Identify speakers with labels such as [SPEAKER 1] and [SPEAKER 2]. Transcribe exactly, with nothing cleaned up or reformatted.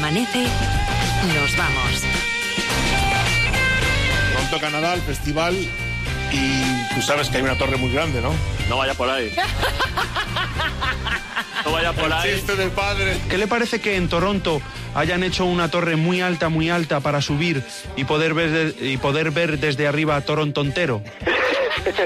[SPEAKER 1] amanece, nos vamos.
[SPEAKER 2] Toronto, Canadá, el festival, y tú sabes que hay una torre muy grande, ¿no?
[SPEAKER 3] No vaya por ahí. No vaya por ahí.
[SPEAKER 2] El chiste del padre.
[SPEAKER 4] ¿Qué le parece que en Toronto hayan hecho una torre muy alta, muy alta para subir y poder ver, de- y poder ver desde arriba a Toronto entero?